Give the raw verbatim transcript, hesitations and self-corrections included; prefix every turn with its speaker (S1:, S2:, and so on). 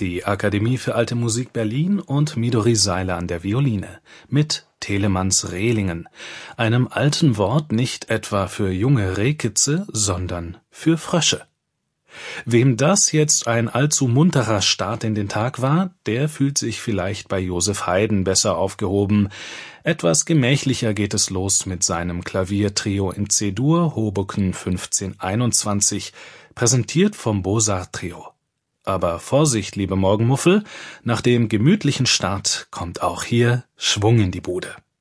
S1: die Akademie für Alte Musik Berlin und Midori Seiler an der Violine mit Telemanns Rehlingen, einem alten Wort nicht etwa für junge Rehkitze, sondern für Frösche. Wem das jetzt ein allzu munterer Start in den Tag war, der fühlt sich vielleicht bei Joseph Haydn besser aufgehoben. Etwas gemächlicher geht es los mit seinem Klaviertrio in C-Dur, Hoboken fünfzehn einundzwanzig, präsentiert vom Beaux-Arts Trio. Aber Vorsicht, liebe Morgenmuffel, nach dem gemütlichen Start kommt auch hier Schwung in die Bude.